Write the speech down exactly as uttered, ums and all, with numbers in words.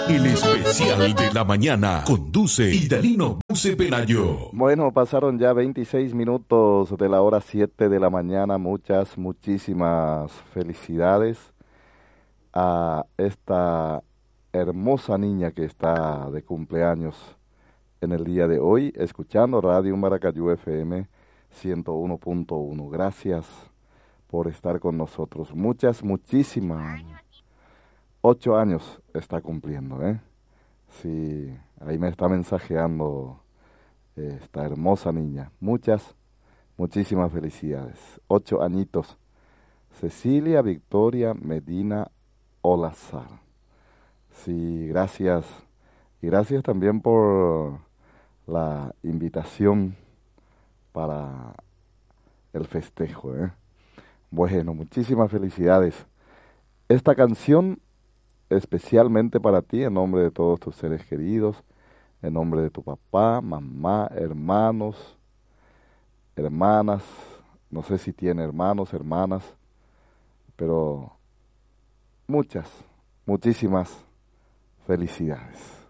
El especial de la mañana conduce Idalino Ponce Pelayo. Bueno, pasaron ya veintiséis minutos de la hora siete de la mañana. Muchas, muchísimas felicidades a esta hermosa niña que está de cumpleaños en el día de hoy, escuchando Radio Maracayú F M ciento uno punto uno. Gracias por estar con nosotros. Muchas, muchísimas. Ocho años está cumpliendo, ¿eh? Sí, ahí me está mensajeando eh, esta hermosa niña. Muchas, muchísimas felicidades. Ocho añitos. Cecilia Victoria Medina Olazar. Sí, gracias. Y gracias también por la invitación para el festejo, ¿eh? Bueno, muchísimas felicidades. Esta canción especialmente para ti, en nombre de todos tus seres queridos, en nombre de tu papá, mamá, hermanos, hermanas, no sé si tiene hermanos, hermanas, pero muchas, muchísimas felicidades.